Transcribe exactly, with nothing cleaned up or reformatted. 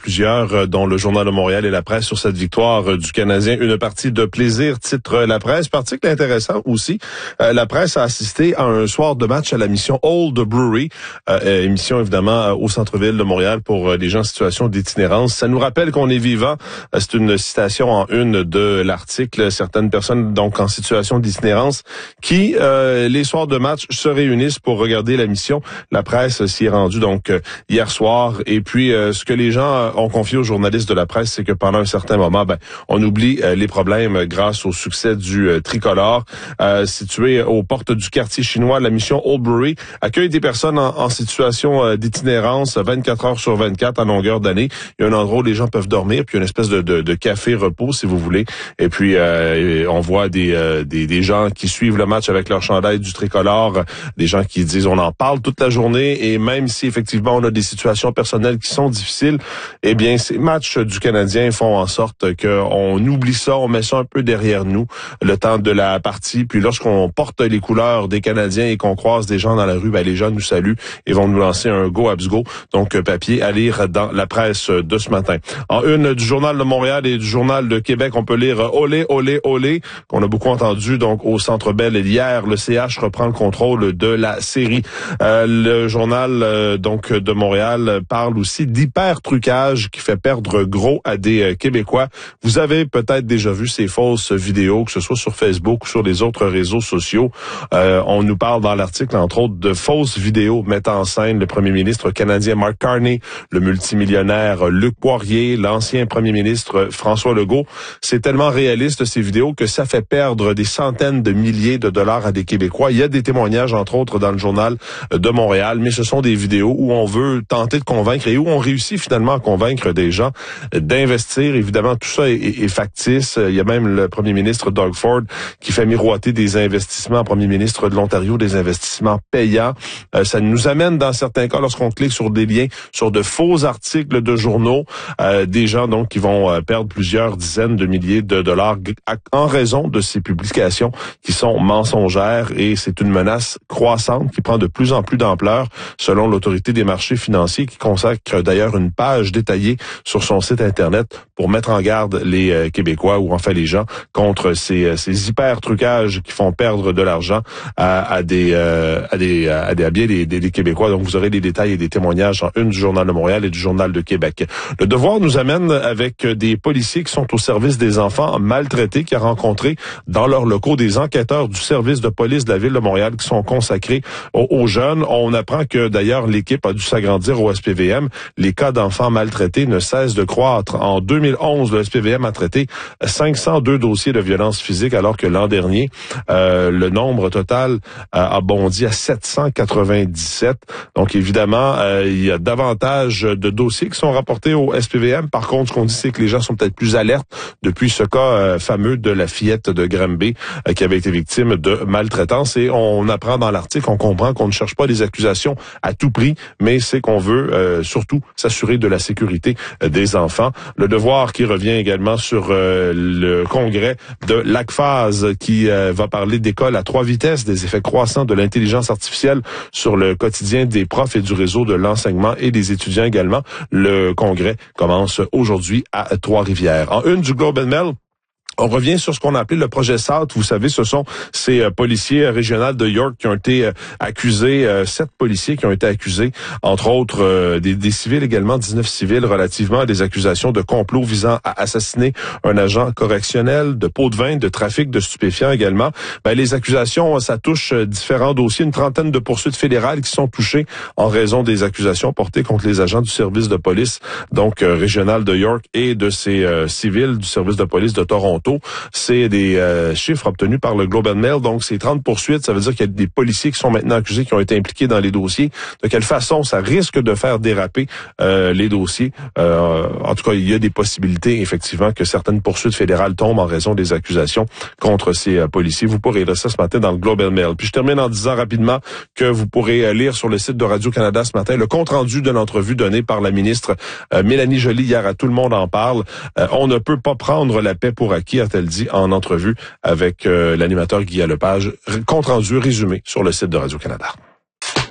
plusieurs, dont le Journal de Montréal et La Presse, sur cette victoire du Canadien. Une partie de plaisir, titre La Presse. Article intéressant aussi. Euh, la Presse a assisté à un soir de match à la mission Old Brewery, euh, émission évidemment au centre-ville de Montréal pour euh, les gens en situation d'itinérance. Ça nous rappelle qu'on est vivant. Euh, c'est une citation en une de l'article. Certaines personnes donc en situation d'itinérance qui, euh, les soirs de match, se réunissent pour regarder la mission. La Presse s'y est rendue donc euh, hier soir. Et puis, euh, ce que les gens ont confié aux journalistes de la Presse, c'est que pendant un certain moment, ben, on oublie euh, les problèmes grâce au succès du euh, tricolore. Euh, situé aux portes du quartier chinois, la mission Old Brewery accueille des personnes en, en situation euh, d'itinérance vingt-quatre heures sur vingt-quatre à longueur d'année. Il y a un endroit où les gens peuvent dormir, puis une espèce de, de, de café repos, si vous voulez. Et puis, euh, on voit des, euh, des, des gens qui suivent le match avec leur chandail du tricolore, des gens qui disent on en parle toute la journée, et même si effectivement on a des situations personnelles qui sont difficiles, eh bien, ces matchs du Canadien font en sorte qu'on oublie ça, on met ça un peu derrière nous, le temps de la partie. Puis lorsqu'on porte les couleurs des Canadiens et qu'on croise des gens dans la rue, ben les gens nous saluent et vont nous lancer un go abs go. Donc papier à lire dans la presse de ce matin. En une du Journal de Montréal et du Journal de Québec, on peut lire olé olé olé qu'on a beaucoup entendu donc au Centre Bell hier. Le C H reprend le contrôle de la série. Euh, le Journal euh, donc de Montréal parle aussi d'hyper trucage qui fait perdre gros à des euh, Québécois. Vous avez peut-être déjà vu ces fausses vidéos, que ce soit sur Facebook ou sur les autres réseaux sociaux. Euh, on nous parle dans l'article, entre autres, de fausses vidéos mettant en scène le premier ministre canadien Mark Carney, le multimillionnaire Luc Poirier, l'ancien premier ministre François Legault. C'est tellement réaliste, ces vidéos, que ça fait perdre des centaines de milliers de dollars à des Québécois. Il y a des témoignages, entre autres, dans le Journal de Montréal, mais ce sont des vidéos où on veut tenter de convaincre et où on réussit finalement à convaincre des gens d'investir. Évidemment, tout ça est, est, est factice. Il y a même le premier ministre Doug Ford qui fait miroiter des investissements, premier ministre de l'Ontario, des investissements payants. Euh, ça nous amène dans certains cas, lorsqu'on clique sur des liens, sur de faux articles de journaux, euh, des gens donc qui vont euh, perdre plusieurs dizaines de milliers de dollars en raison de ces publications qui sont mensongères, et c'est une menace croissante qui prend de plus en plus d'ampleur selon l'Autorité des marchés financiers, qui consacre d'ailleurs une page détaillée sur son site Internet pour mettre en garde les euh, Québécois, ou enfin les gens, contre ces, ces hyper trucages qui font perdre de l'argent à, à des euh, à des à des à bien des, des, des Québécois. Donc vous aurez des détails et des témoignages en une du Journal de Montréal et du Journal de Québec. Le Devoir nous amène avec des policiers qui sont au service des enfants maltraités, qui a rencontré dans leurs locaux des enquêteurs du service de police de la ville de Montréal qui sont consacrés aux, aux jeunes. On apprend que d'ailleurs l'équipe a dû s'agrandir au S P V M. Les cas d'enfants maltraités ne cessent de croître. En deux mille onze, le S P V M a traité cinq cent deux dossiers de violence physique, alors que l'an dernier, euh, le nombre total euh, a bondi à sept cent quatre-vingt-dix-sept. Donc évidemment, euh, il y a davantage de dossiers qui sont rapportés au S P V M. Par contre, ce qu'on dit, c'est que les gens sont peut-être plus alertes depuis ce cas euh, fameux de la fillette de Granby euh, qui avait été victime de maltraitance. Et on apprend dans l'article, on comprend qu'on ne cherche pas des accusations à tout prix, mais c'est qu'on veut euh, surtout s'assurer de la sécurité euh, des enfants. Le Devoir qui revient également sur euh, le congrès de l'A C F A S qui euh, va parler d'école à trois vitesses, des effets croissants de l'intelligence artificielle sur le quotidien des profs et du réseau de l'enseignement et des étudiants également. Le congrès commence aujourd'hui à Trois-Rivières. En une du Globe and Mail, on revient sur ce qu'on a appelé le projet S A T. Vous savez, ce sont ces euh, policiers régionaux de York qui ont été euh, accusés, euh, sept policiers qui ont été accusés, entre autres euh, des, des civils également, dix-neuf civils, relativement à des accusations de complot visant à assassiner un agent correctionnel, de pots de vin, de trafic de stupéfiants également. Ben, les accusations, ça touche différents dossiers, une trentaine de poursuites fédérales qui sont touchées en raison des accusations portées contre les agents du service de police, donc euh, régional de York, et de ces euh, civils du service de police de Toronto. C'est des euh, chiffres obtenus par le Globe and Mail. Donc, c'est trente poursuites. Ça veut dire qu'il y a des policiers qui sont maintenant accusés, qui ont été impliqués dans les dossiers. De quelle façon ça risque de faire déraper euh, les dossiers? Euh, en tout cas, il y a des possibilités, effectivement, que certaines poursuites fédérales tombent en raison des accusations contre ces euh, policiers. Vous pourrez lire ça ce matin dans le Globe and Mail. Puis, je termine en disant rapidement que vous pourrez euh, lire sur le site de Radio-Canada ce matin le compte-rendu de l'entrevue donnée par la ministre euh, Mélanie Joly hier à Tout le monde en parle. Euh, on ne peut pas prendre la paix pour acquis, a-t-elle dit en entrevue avec euh, l'animateur Guy Lepage. Compte rendu résumé sur le site de Radio-Canada.